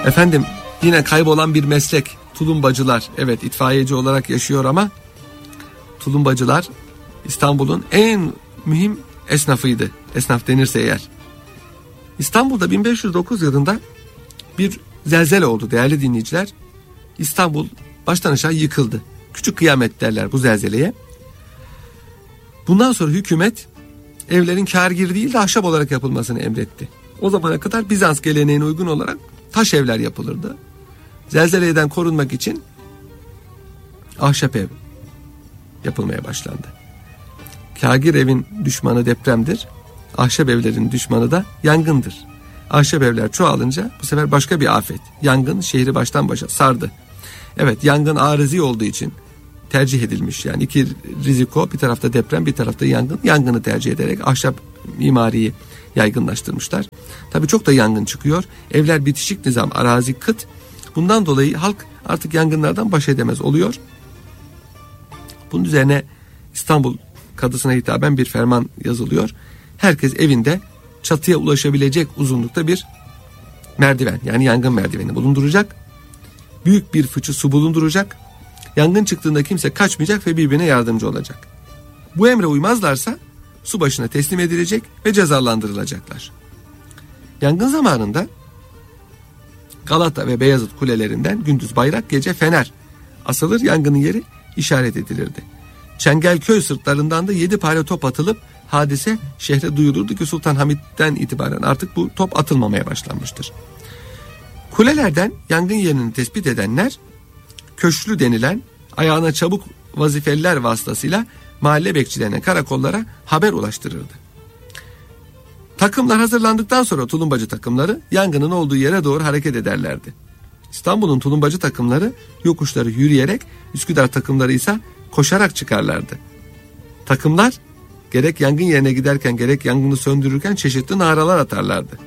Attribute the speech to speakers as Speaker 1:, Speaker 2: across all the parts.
Speaker 1: Efendim, yine kaybolan bir meslek, tulumbacılar. Evet, itfaiyeci olarak yaşıyor ama tulumbacılar İstanbul'un en mühim esnafıydı. Esnaf denirse eğer. İstanbul'da 1509 yılında bir zelzele oldu değerli dinleyiciler. İstanbul baştan aşağı yıkıldı. Küçük kıyamet derler bu zelzeleye. Bundan sonra hükümet evlerin kârgir değil de ahşap olarak yapılmasını emretti. O zamana kadar Bizans geleneğine uygun olarak taş evler yapılırdı. Zelzeleden korunmak için ahşap ev yapılmaya başlandı. Kârgir evin düşmanı depremdir. Ahşap evlerin düşmanı da yangındır. Ahşap evler çoğalınca bu sefer başka bir afet. Yangın şehri baştan başa sardı. Evet, yangın arızi olduğu için tercih edilmiş. Yani iki riziko, bir tarafta deprem, bir tarafta yangın. Yangını tercih ederek ahşap mimariyi yaygınlaştırmışlar. Tabii çok da yangın çıkıyor. Evler bitişik nizam, arazi kıt. Bundan dolayı halk artık yangınlardan baş edemez oluyor. Bunun üzerine İstanbul Kadısı'na hitaben bir ferman yazılıyor. Herkes evinde çatıya ulaşabilecek uzunlukta bir merdiven, yani yangın merdiveni bulunduracak. Büyük bir fıçı su bulunduracak. Yangın çıktığında kimse kaçmayacak ve birbirine yardımcı olacak. Bu emre uymazlarsa su başına teslim edilecek ve cezalandırılacaklar. Yangın zamanında Galata ve Beyazıt kulelerinden gündüz bayrak, gece fener asılır, yangının yeri işaret edilirdi. Çengelköy sırtlarından da 7 pare top atılıp hadise şehre duyulurdu ki Sultan Hamid'den itibaren artık bu top atılmamaya başlanmıştır. Kulelerden yangın yerini tespit edenler köşklü denilen ayağına çabuk vazifeliler vasıtasıyla mahalle bekçilerine, karakollara haber ulaştırırdı. Takımlar hazırlandıktan sonra tulumbacı takımları yangının olduğu yere doğru hareket ederlerdi. İstanbul'un tulumbacı takımları yokuşları yürüyerek, Üsküdar takımları ise koşarak çıkarlardı. Takımlar gerek yangın yerine giderken gerek yangını söndürürken çeşitli naralar atarlardı.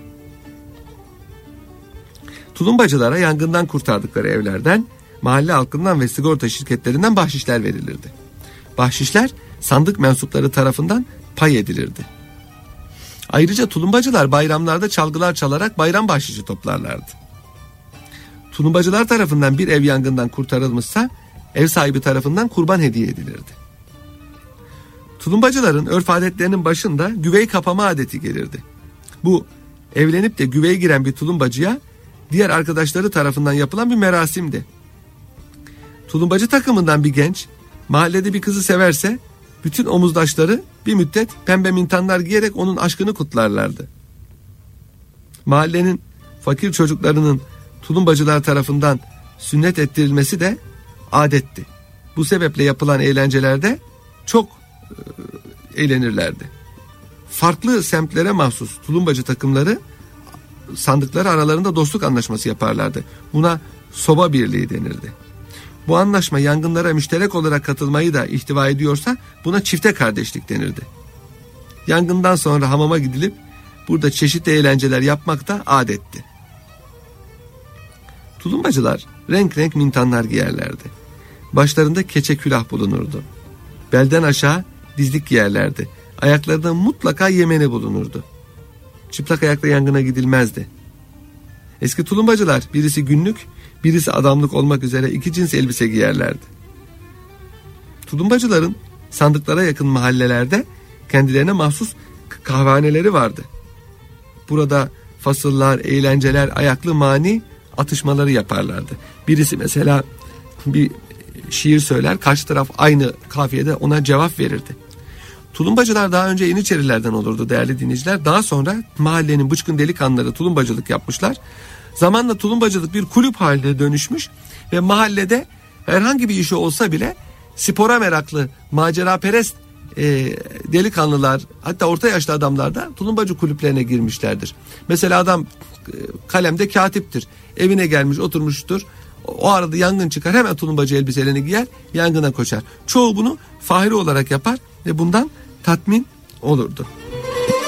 Speaker 1: Tulumbacılara yangından kurtardıkları evlerden, mahalle halkından ve sigorta şirketlerinden bahşişler verilirdi. Bahşişler sandık mensupları tarafından pay edilirdi. Ayrıca tulumbacılar bayramlarda çalgılar çalarak bayram bahşişi toplarlardı. Tulumbacılar tarafından bir ev yangından kurtarılmışsa ev sahibi tarafından kurban hediye edilirdi. Tulumbacıların örf adetlerinin başında güvey kapama adeti gelirdi. Bu evlenip de güveye giren bir tulumbacıya diğer arkadaşları tarafından yapılan bir merasimdi. Tulumbacı takımından bir genç mahallede bir kızı severse bütün omuzdaşları bir müddet pembe mintanlar giyerek onun aşkını kutlarlardı. Mahallenin fakir çocuklarının tulumbacılar tarafından sünnet ettirilmesi de adetti. Bu sebeple yapılan eğlencelerde çok eğlenirlerdi. Farklı semtlere mahsus tulumbacı takımları sandıkları aralarında dostluk anlaşması yaparlardı. Buna soba birliği denirdi. Bu anlaşma yangınlara müşterek olarak katılmayı da ihtiva ediyorsa buna çifte kardeşlik denirdi. Yangından sonra hamama gidilip burada çeşitli eğlenceler yapmak da adetti. Tulumbacılar renk renk mintanlar giyerlerdi. Başlarında keçe külah bulunurdu. Belden aşağı dizlik giyerlerdi. Ayaklarında mutlaka yemeni bulunurdu. Çıplak ayakla yangına gidilmezdi. Eski tulumbacılar birisi günlük, birisi adamlık olmak üzere iki cins elbise giyerlerdi. Tulumbacıların sandıklara yakın mahallelerde kendilerine mahsus kahvehaneleri vardı. Burada fasıllar, eğlenceler, ayaklı mani atışmaları yaparlardı. Birisi mesela bir şiir söyler, karşı taraf aynı kafiyede ona cevap verirdi. Tulumbacılar daha önce Yeniçerilerden olurdu değerli dinleyiciler. Daha sonra mahallenin bıçkın delikanlıları tulumbacılık yapmışlar. Zamanla tulumbacılık bir kulüp haline dönüşmüş ve mahallede herhangi bir işi olsa bile spora meraklı, maceraperest delikanlılar, hatta orta yaşlı adamlar da tulumbacı kulüplerine girmişlerdir. Mesela adam kalemde katiptir. Evine gelmiş, oturmuştur. O arada yangın çıkar, hemen tulumbacı elbiselerini giyer, yangına koşar. Çoğu bunu fahri olarak yapar ve bundan tatmin olurdu.